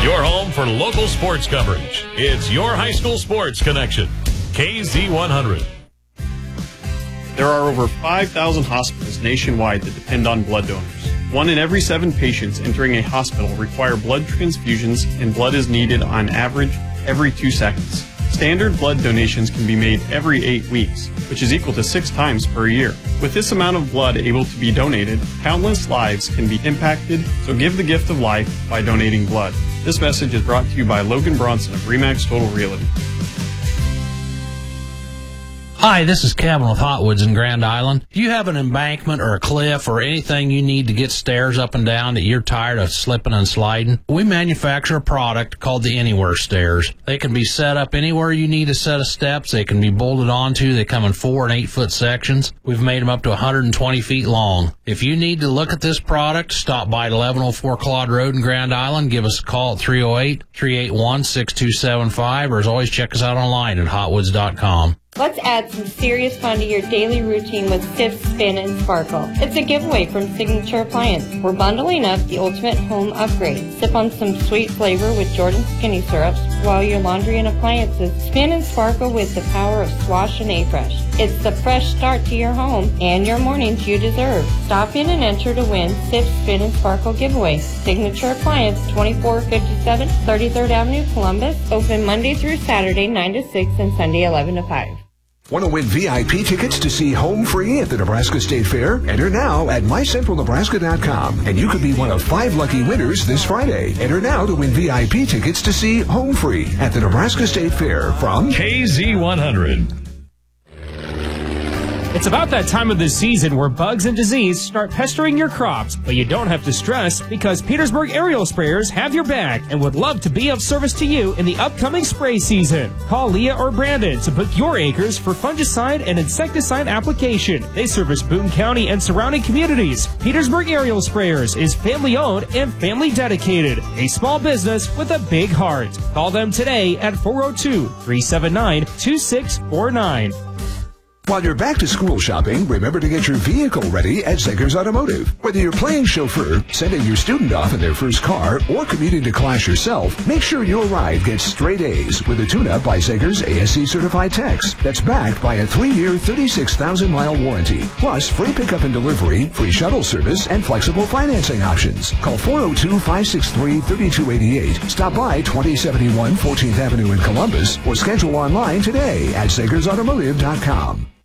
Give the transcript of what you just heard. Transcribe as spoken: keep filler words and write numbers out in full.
Your home for local sports coverage. It's your high school sports connection. K Z one hundred. There are over five thousand hospitals nationwide that depend on blood donors. One in every seven patients entering a hospital require blood transfusions, and blood is needed on average every two seconds. Standard blood donations can be made every eight weeks, which is equal to six times per year. With this amount of blood able to be donated, countless lives can be impacted, so give the gift of life by donating blood. This message is brought to you by Logan Bronson of RE/MAX Total Realty. Hi, this is Kevin with Hotwoods in Grand Island. Do you have an embankment or a cliff or anything you need to get stairs up and down that you're tired of slipping and sliding? We manufacture a product called the Anywhere Stairs. They can be set up anywhere you need a set of steps. They can be bolted onto. They come in four and eight foot sections. We've made them up to one hundred twenty feet long. If you need to look at this product, stop by at eleven oh four Claude Road in Grand Island. Give us a call at three oh eight, three eight one, six two seven five, or as always, check us out online at hotwoods dot com. Let's add some serious fun to your daily routine with Sip, Spin, and Sparkle. It's a giveaway from Signature Appliance. We're bundling up the ultimate home upgrade. Sip on some sweet flavor with Jordan Skinny Syrups while your laundry and appliances spin and sparkle with the power of Swash and A-Fresh. It's the fresh start to your home and your mornings you deserve. Stop in and enter to win Sip, Spin, and Sparkle giveaway. Signature Appliance, twenty-four fifty-seven thirty-third Avenue, Columbus. Open Monday through Saturday, nine to six, and Sunday, eleven to five. Want to win V I P tickets to see Home Free at the Nebraska State Fair? Enter now at my central nebraska dot com, and you could be one of five lucky winners this Friday. Enter now to win V I P tickets to see Home Free at the Nebraska State Fair from K Z one hundred. It's about that time of the season where bugs and disease start pestering your crops, but you don't have to stress because Petersburg Aerial Sprayers have your back and would love to be of service to you in the upcoming spray season. Call Leah or Brandon to book your acres for fungicide and insecticide application. They service Boone County and surrounding communities. Petersburg Aerial Sprayers is family owned and family dedicated, a small business with a big heart. Call them today at four oh two, three seven nine, two six four nine. While you're back to school shopping, remember to get your vehicle ready at Zegers Automotive. Whether you're playing chauffeur, sending your student off in their first car, or commuting to class yourself, make sure your ride gets straight A's with a tune-up by Zegers A S C certified techs that's backed by a three-year, thirty-six thousand mile warranty. Plus, free pickup and delivery, free shuttle service, and flexible financing options. Call four oh two, five six three, three two eight eight. Stop by twenty seventy-one fourteenth Avenue in Columbus, or schedule online today at zegers automotive dot com.